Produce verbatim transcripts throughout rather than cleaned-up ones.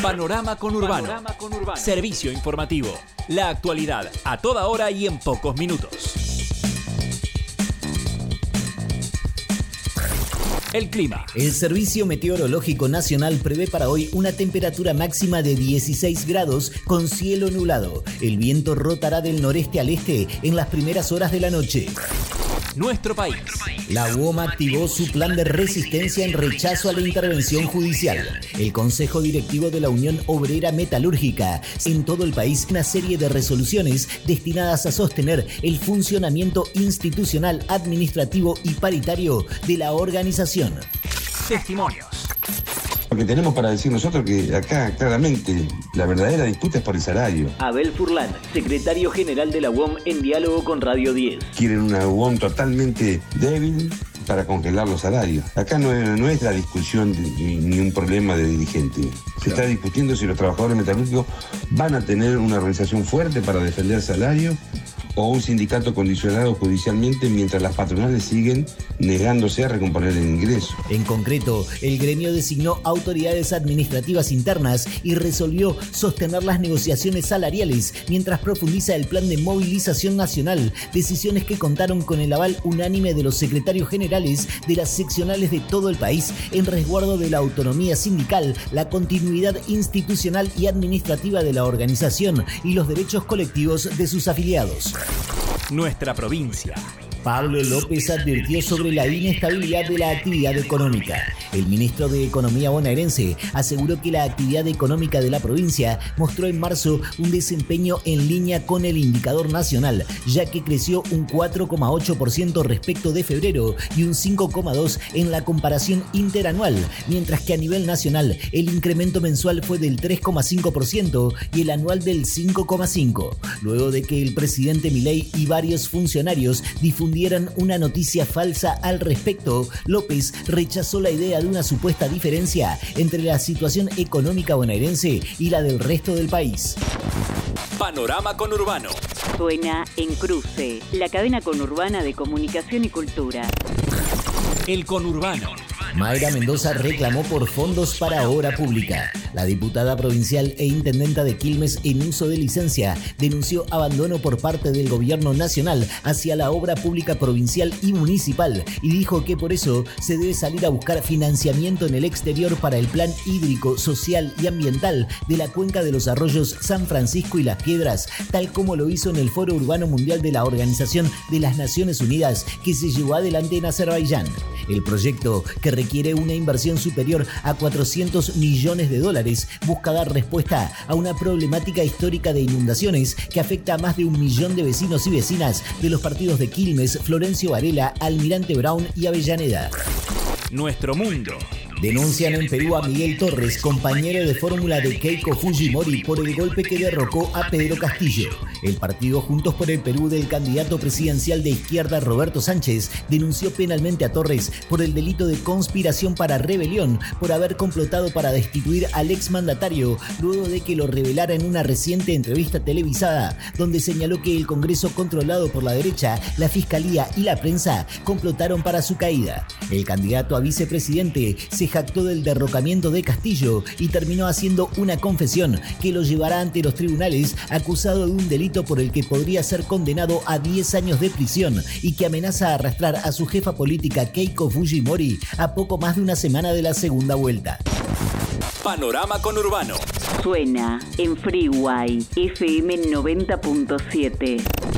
Panorama Conurbano. Panorama Conurbano. Servicio informativo. La actualidad a toda hora y en pocos minutos. El clima. El Servicio Meteorológico Nacional prevé para hoy una temperatura máxima de dieciséis grados con cielo nublado. El viento rotará del noreste al este en las primeras horas de la noche. Nuestro país. La U O M activó su plan de resistencia en rechazo a la intervención judicial. El Consejo Directivo de la Unión Obrera Metalúrgica, en todo el país, una serie de resoluciones destinadas a sostener el funcionamiento institucional, administrativo y paritario de la organización. Testimonios. Lo que tenemos para decir nosotros que acá claramente la verdadera disputa es por el salario. Abel Furlan, secretario general de la U O M en diálogo con Radio diez. Quieren una U O M totalmente débil para congelar los salarios. Acá no es, no es la discusión de, ni, ni un problema de dirigente. Se claro. está discutiendo si los trabajadores metalúrgicos van a tener una organización fuerte para defender el salario o un sindicato condicionado judicialmente mientras las patronales siguen negándose a recomponer el ingreso. En concreto, el gremio designó autoridades administrativas internas y resolvió sostener las negociaciones salariales mientras profundiza el plan de movilización nacional, decisiones que contaron con el aval unánime de los secretarios generales de las seccionales de todo el país en resguardo de la autonomía sindical, la continuidad institucional y administrativa de la organización y los derechos colectivos de sus afiliados. Nuestra provincia. Pablo López advirtió sobre la inestabilidad de la actividad económica. El ministro de Economía bonaerense aseguró que la actividad económica de la provincia mostró en marzo un desempeño en línea con el indicador nacional, ya que creció un cuatro coma ocho por ciento respecto de febrero y un cinco coma dos por ciento en la comparación interanual, mientras que a nivel nacional el incremento mensual fue del tres coma cinco por ciento y el anual del cinco coma cinco por ciento, luego de que el presidente Milei y varios funcionarios difundieron dieran una noticia falsa al respecto. López rechazó la idea de una supuesta diferencia entre la situación económica bonaerense y la del resto del país. Panorama Conurbano. Suena en Cruce, la cadena conurbana de comunicación y cultura. El Conurbano. Mayra Mendoza reclamó por fondos para obra pública. La diputada provincial e intendenta de Quilmes en uso de licencia denunció abandono por parte del gobierno nacional hacia la obra pública provincial y municipal y dijo que por eso se debe salir a buscar financiamiento en el exterior para el plan hídrico, social y ambiental de la cuenca de los arroyos San Francisco y Las Piedras, tal como lo hizo en el Foro Urbano Mundial de la Organización de las Naciones Unidas que se llevó adelante en Azerbaiyán. El proyecto, que requiere una inversión superior a cuatrocientos millones de dólares, busca dar respuesta a una problemática histórica de inundaciones que afecta a más de un millón de vecinos y vecinas de los partidos de Quilmes, Florencio Varela, Almirante Brown y Avellaneda. Nuestro mundo. Denuncian en Perú a Miguel Torres, compañero de fórmula de Keiko Fujimori, por el golpe que derrocó a Pedro Castillo. El partido Juntos por el Perú del candidato presidencial de izquierda Roberto Sánchez denunció penalmente a Torres por el delito de conspiración para rebelión por haber complotado para destituir al exmandatario luego de que lo revelara en una reciente entrevista televisada, donde señaló que el Congreso controlado por la derecha, la Fiscalía y la prensa complotaron para su caída. El candidato a vicepresidente se jactó del derrocamiento de Castillo y terminó haciendo una confesión que lo llevará ante los tribunales acusado de un delito por el que podría ser condenado a diez años de prisión y que amenaza arrastrar a su jefa política Keiko Fujimori a poco más de una semana de la segunda vuelta. Panorama Conurbano. Suena en Freeway F M noventa punto siete.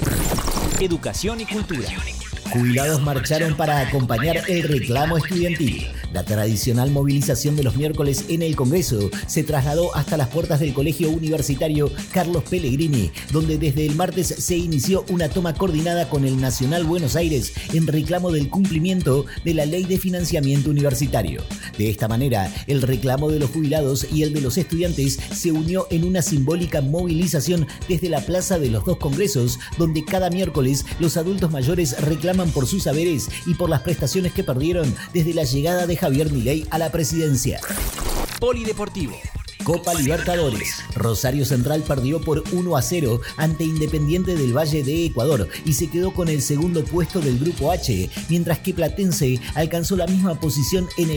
Educación y cultura. Jubilados marcharon para acompañar el reclamo estudiantil. La tradicional movilización de los miércoles en el Congreso se trasladó hasta las puertas del Colegio Universitario Carlos Pellegrini, donde desde el martes se inició una toma coordinada con el Nacional Buenos Aires en reclamo del cumplimiento de la Ley de Financiamiento Universitario. De esta manera, el reclamo de los jubilados y el de los estudiantes se unió en una simbólica movilización desde la Plaza de los Dos Congresos, donde cada miércoles los adultos mayores reclaman por sus saberes y por las prestaciones que perdieron desde la llegada de Javier Milei a la presidencia. Polideportivo. Copa Libertadores. Rosario Central perdió por uno a cero ante Independiente del Valle de Ecuador y se quedó con el segundo puesto del Grupo H, mientras que Platense alcanzó la misma posición en el